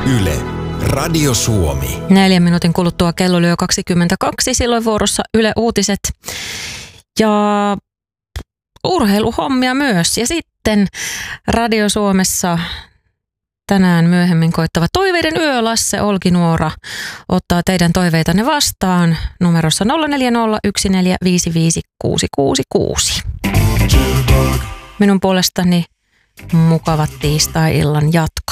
Yle, Radio Suomi. 4 minuutin kuluttua kello lyö 22, silloin vuorossa Yle Uutiset ja urheiluhommia myös. Ja sitten Radio Suomessa tänään myöhemmin koittava Toiveiden yö, Lasse Olkinuora ottaa teidän toiveitanne vastaan numerossa 0401455666. Minun puolestani mukavat tiistai-illan jatkoa.